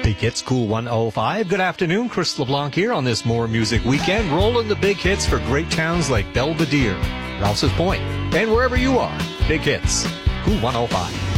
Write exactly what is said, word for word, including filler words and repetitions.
Big Hits, Cool one oh five. Good afternoon, Chris LeBlanc here on this More Music Weekend, rolling the big hits for great towns like Belvedere, Rouse's Point, and wherever you are. Big Hits, Cool one oh five.